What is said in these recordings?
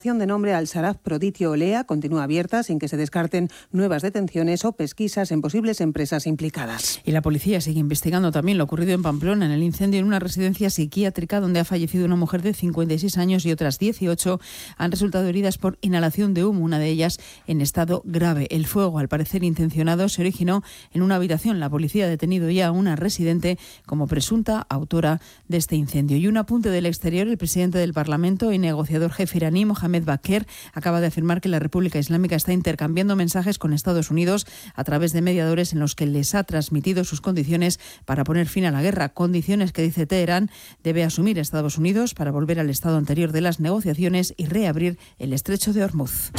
de nombre al Saraf Proditio Olea continúa abierta sin que se descarten nuevas detenciones o pesquisas en posibles empresas implicadas. Y la policía sigue investigando también lo ocurrido en Pamplona, en el incendio en una residencia psiquiátrica donde ha fallecido una mujer de 56 años y otras 18 han resultado heridas por inhalación de humo, una de ellas en estado grave. El fuego, al parecer intencionado, se originó en una habitación. La policía ha detenido ya a una residente como presunta autora de este incendio. Y un apunte del exterior: el presidente del Parlamento y negociador jefe iraní, Mohamed Bakr, acaba de afirmar que la República Islámica está intercambiando mensajes con Estados Unidos a través de mediadores en los que les ha transmitido sus condiciones para poner fin a la guerra, condiciones que, dice Teherán, debe asumir Estados Unidos para volver al estado anterior de las negociaciones y reabrir el estrecho de Hormuz.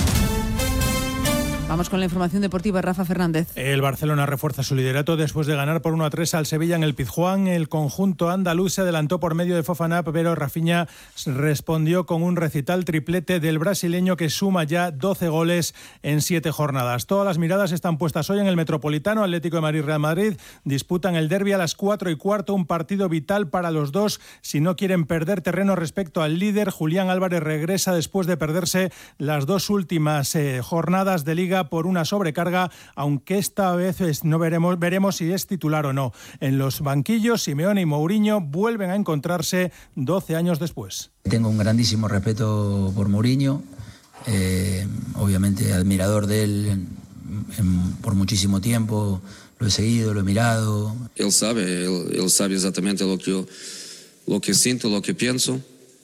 Vamos con la información deportiva. Rafa Fernández. El Barcelona refuerza su liderato después de ganar por 1-3 al Sevilla en el Pizjuán. El conjunto andaluz se adelantó por medio de Fofana, pero Rafinha respondió con un recital triplete del brasileño que suma ya 12 goles en 7 jornadas. Todas las miradas están puestas hoy en el Metropolitano. Atlético de Madrid-Real Madrid disputan el derbi a las 4:15, un partido vital para los dos si no quieren perder terreno respecto al líder. Julián Álvarez regresa después de perderse las 2 últimas jornadas de Liga por una sobrecarga, aunque esta vez no veremos si es titular o no. En los banquillos, Simeone y Mourinho vuelven a encontrarse 12 años después. Tengo un grandísimo respeto por Mourinho, obviamente admirador de él por muchísimo tiempo, lo he seguido, lo he mirado. Él sabe exactamente lo que siento, lo que pienso,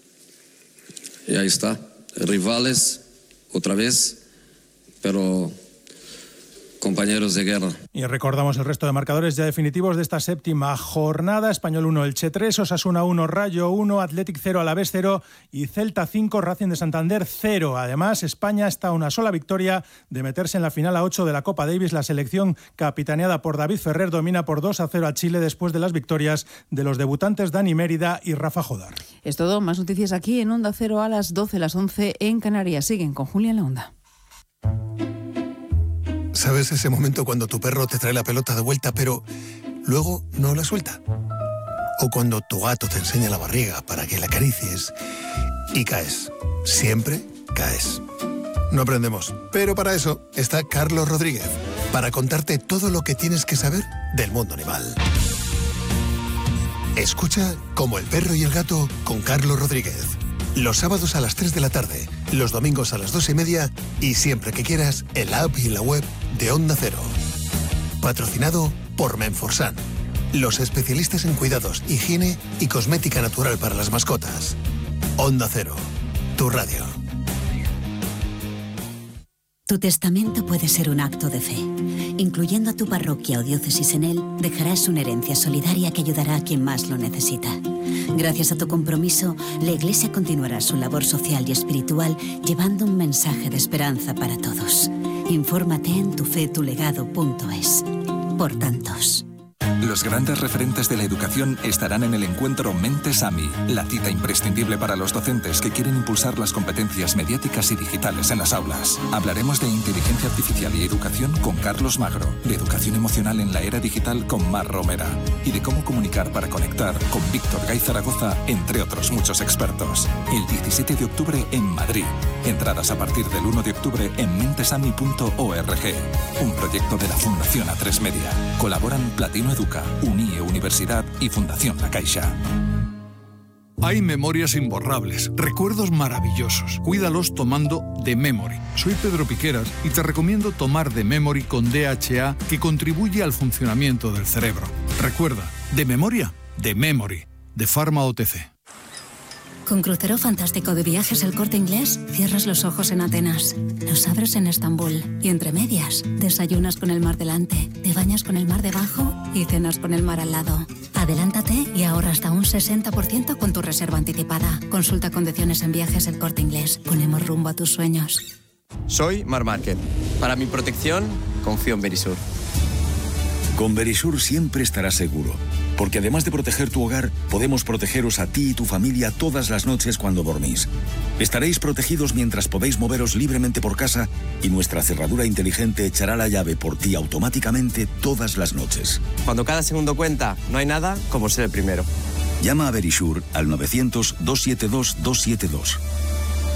y ahí está. Rivales, otra vez, pero compañeros de guerra. Y recordamos el resto de marcadores ya definitivos de esta séptima jornada. Español 1, Elche 3, Osasuna 1, Rayo 1, Athletic 0, Alavés 0 y Celta 5, Racing de Santander 0. Además, España está a una sola victoria de meterse en la final a 8 de la Copa Davis. La selección, capitaneada por David Ferrer, domina por 2-0 a Chile después de las victorias de los debutantes Dani Mérida y Rafa Jodar. Es todo. Más noticias aquí en Onda Cero a las 12, las 11 en Canarias. Siguen con Julia en la Onda. ¿Sabes ese momento cuando tu perro te trae la pelota de vuelta, pero luego no la suelta? O cuando tu gato te enseña la barriga para que la acaricies y caes. Siempre caes. No aprendemos, pero para eso está Carlos Rodríguez, para contarte todo lo que tienes que saber del mundo animal. Escucha Como el perro y el gato con Carlos Rodríguez. Los sábados a las 3 de la tarde, los domingos a las 2:30 y siempre que quieras en la app y en la web de Onda Cero. Patrocinado por Menforsan, los especialistas en cuidados, higiene y cosmética natural para las mascotas. Onda Cero, tu radio. Tu testamento puede ser un acto de fe. Incluyendo a tu parroquia o diócesis en él, dejarás una herencia solidaria que ayudará a quien más lo necesita. Gracias a tu compromiso, la Iglesia continuará su labor social y espiritual llevando un mensaje de esperanza para todos. Infórmate en tufetulegado.es. Por tantos. Los grandes referentes de la educación estarán en el encuentro Mentes AMI, la cita imprescindible para los docentes que quieren impulsar las competencias mediáticas y digitales en las aulas. Hablaremos de inteligencia artificial y educación con Carlos Magro, de educación emocional en la era digital con Mar Romera y de cómo comunicar para conectar con Víctor Gay Zaragoza, entre otros muchos expertos. El 17 de octubre en Madrid. Entradas a partir del 1 de octubre en mentesami.org. Un proyecto de la Fundación A3 Media. Colaboran Platino Educa, UNIE Universidad y Fundación La Caixa. Hay memorias imborrables, recuerdos maravillosos. Cuídalos tomando The Memory. Soy Pedro Piqueras y te recomiendo tomar The Memory con DHA, que contribuye al funcionamiento del cerebro. Recuerda, de memoria, The Memory, de Pharma OTC. Con crucero fantástico de Viajes El Corte Inglés, cierras los ojos en Atenas, los abres en Estambul y entre medias, desayunas con el mar delante, te bañas con el mar debajo y cenas con el mar al lado. Adelántate y ahorra hasta un 60% con tu reserva anticipada. Consulta condiciones en Viajes El Corte Inglés. Ponemos rumbo a tus sueños. Soy Mar Márquez. Para mi protección, confío en Verisur. Con Verisur siempre estarás seguro, porque además de proteger tu hogar, podemos protegeros a ti y tu familia todas las noches cuando dormís. Estaréis protegidos mientras podéis moveros libremente por casa y nuestra cerradura inteligente echará la llave por ti automáticamente todas las noches. Cuando cada segundo cuenta, no hay nada como ser el primero. Llama a Verisur al 900-272-272.